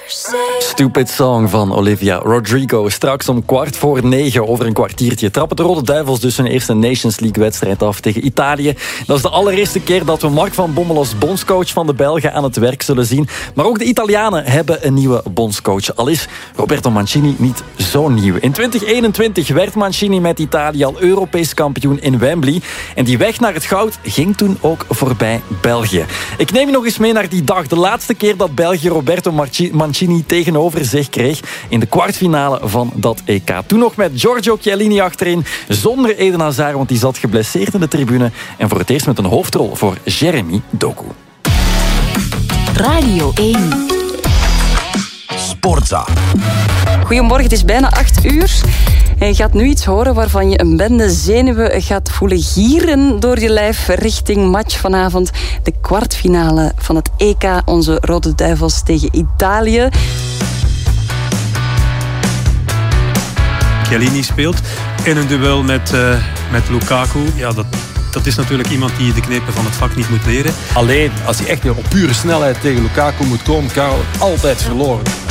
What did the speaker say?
Stupid Song van Olivia Rodrigo. Straks om 8:45, over een kwartiertje, trappen de Rode Duivels dus hun eerste Nations League-wedstrijd af tegen Italië. Dat is de allereerste keer dat we Mark van Bommel als bondscoach van de Belgen aan het werk zullen zien. Maar ook de Italianen hebben een nieuwe bondscoach. Al is Roberto Mancini niet zo nieuw. In 2021 werd Mancini met Italië al Europees kampioen in Wembley. En die weg naar het goud ging toen ook voorbij België. Ik neem je nog eens mee naar die dag. De laatste keer dat België Roberto Mancini tegenover zich kreeg in de kwartfinale van dat EK. Toen nog met Giorgio Chiellini achterin, zonder Eden Hazard, want die zat geblesseerd in de tribune. En voor het eerst met een hoofdrol voor Jeremy Doku. Radio 1. Sportza. Goedemorgen, het is bijna 8 uur. En je gaat nu iets horen waarvan je een bende zenuwen gaat voelen gieren door je lijf richting match vanavond. De kwartfinale van het EK, onze Rode Duivels tegen Italië. Chiellini speelt in een duel met Lukaku. Ja, dat is natuurlijk iemand die de knepen van het vak niet moet leren. Alleen als hij echt weer op pure snelheid tegen Lukaku moet komen, Karel, altijd verloren.